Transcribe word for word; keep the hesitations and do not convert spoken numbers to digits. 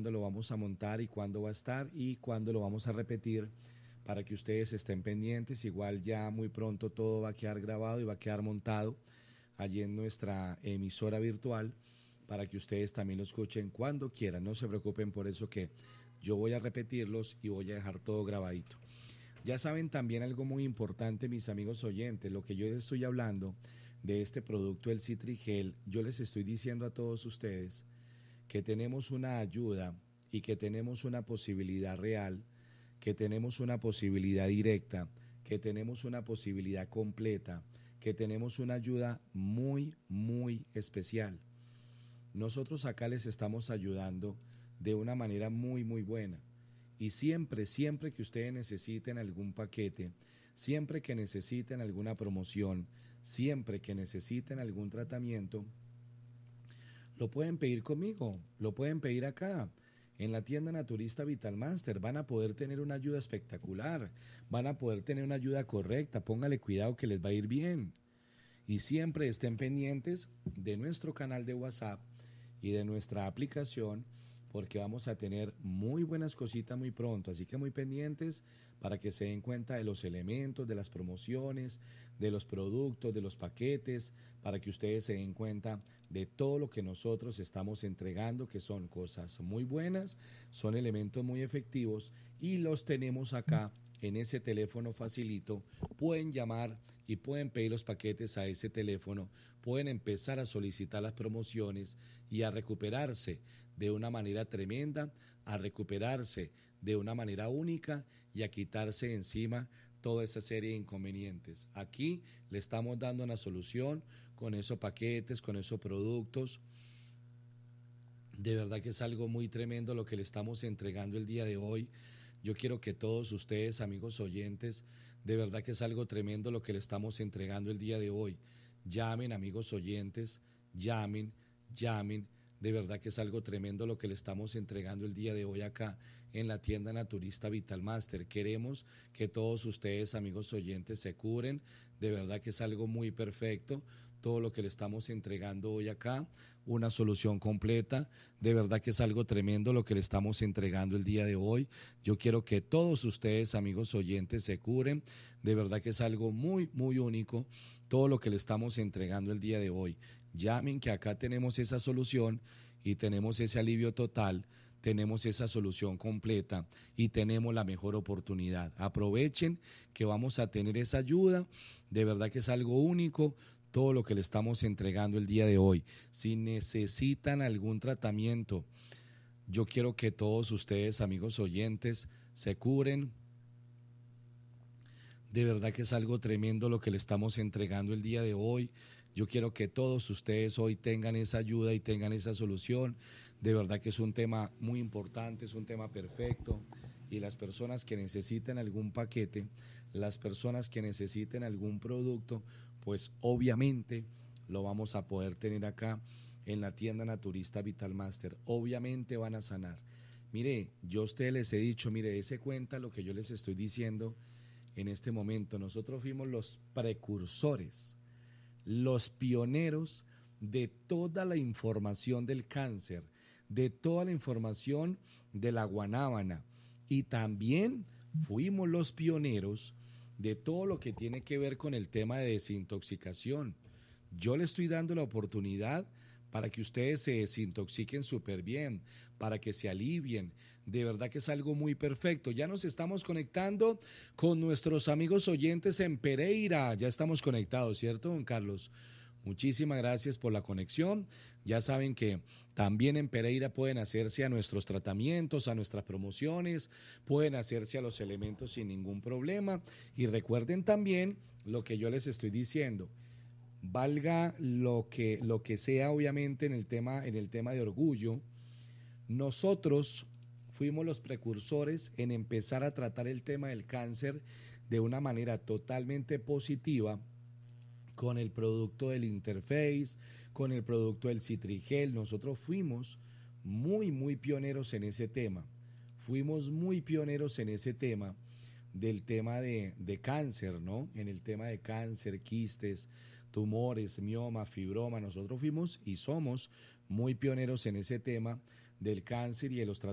cuándo lo vamos a montar y cuándo va a estar y cuándo lo vamos a repetir para que ustedes estén pendientes. Igual ya muy pronto todo va a quedar grabado y va a quedar montado allí en nuestra emisora virtual para que ustedes también lo escuchen cuando quieran. No se preocupen por eso, que yo voy a repetirlos y voy a dejar todo grabadito. Ya saben también algo muy importante, mis amigos oyentes, lo que yo les estoy hablando de este producto, el Citrigel. Yo les estoy diciendo a todos ustedes que tenemos una ayuda y que tenemos una posibilidad real, que tenemos una posibilidad directa, que tenemos una posibilidad completa, que tenemos una ayuda muy, muy especial. Nosotros acá les estamos ayudando de una manera muy, muy buena. Y siempre, siempre que ustedes necesiten algún paquete, siempre que necesiten alguna promoción, siempre que necesiten algún tratamiento, lo pueden pedir conmigo, lo pueden pedir acá, en la tienda naturista Vitalmaster. Van a poder tener una ayuda espectacular, van a poder tener una ayuda correcta, póngale cuidado que les va a ir bien. Y siempre estén pendientes de nuestro canal de WhatsApp y de nuestra aplicación, porque vamos a tener muy buenas cositas muy pronto, así que muy pendientes para que se den cuenta de los elementos, de las promociones, de los productos, de los paquetes, para que ustedes se den cuenta de todo lo que nosotros estamos entregando, que son cosas muy buenas, son elementos muy efectivos y los tenemos acá en ese teléfono facilito. Pueden llamar y pueden pedir los paquetes a ese teléfono, pueden empezar a solicitar las promociones y a recuperarse de una manera tremenda, a recuperarse de una manera única y a quitarse encima toda esa serie de inconvenientes. Aquí le estamos dando una solución con esos paquetes, con esos productos. De verdad que es algo muy tremendo lo que le estamos entregando el día de hoy. Yo quiero que todos ustedes, amigos oyentes, de verdad que es algo tremendo lo que le estamos entregando el día de hoy. Llamen, amigos oyentes, llamen, llamen. De verdad que es algo tremendo lo que le estamos entregando el día de hoy acá en la tienda naturista Vitalmaster. Queremos que todos ustedes, amigos oyentes, se curen. De verdad que es algo muy perfecto todo lo que le estamos entregando hoy acá, una solución completa. De verdad que es algo tremendo lo que le estamos entregando el día de hoy. Yo quiero que todos ustedes, amigos oyentes, se curen. De verdad que es algo muy, muy único todo lo que le estamos entregando el día de hoy. Llamen, que acá tenemos esa solución y tenemos ese alivio total, tenemos esa solución completa y tenemos la mejor oportunidad. Aprovechen que vamos a tener esa ayuda. De verdad que es algo único todo lo que le estamos entregando el día de hoy. Si necesitan algún tratamiento, yo quiero que todos ustedes, amigos oyentes, se curen. De verdad que es algo tremendo lo que le estamos entregando el día de hoy. Yo quiero que todos ustedes hoy tengan esa ayuda y tengan esa solución. De verdad que es un tema muy importante, es un tema perfecto. Y las personas que necesiten algún paquete, las personas que necesiten algún producto, pues obviamente lo vamos a poder tener acá en la tienda naturista Vitalmaster. Obviamente van a sanar. Mire, yo a ustedes les he dicho, mire, dése cuenta lo que yo les estoy diciendo en este momento. Nosotros fuimos los precursores, los pioneros de toda la información del cáncer, de toda la información de la guanábana, y también fuimos los pioneros de todo lo que tiene que ver con el tema de desintoxicación. Yo le estoy dando la oportunidad para que ustedes se desintoxiquen súper bien, para que se alivien. De verdad que es algo muy perfecto. Ya nos estamos conectando con nuestros amigos oyentes en Pereira. Ya estamos conectados, ¿cierto, don Carlos? Muchísimas gracias por la conexión. Ya saben que también en Pereira pueden hacerse a nuestros tratamientos, a nuestras promociones, pueden hacerse a los elementos sin ningún problema. Y recuerden también lo que yo les estoy diciendo. Valga lo que, lo que sea, obviamente, en el tema, en el tema de orgullo, nosotros fuimos los precursores en empezar a tratar el tema del cáncer de una manera totalmente positiva, con el producto del Interface, con el producto del Citrigel. Nosotros fuimos muy, muy pioneros en ese tema. Fuimos muy pioneros en ese tema, del tema de, de cáncer, ¿no? En el tema de cáncer, quistes, tumores, mioma, fibroma. Nosotros fuimos y somos muy pioneros en ese tema del cáncer y de los tratamientos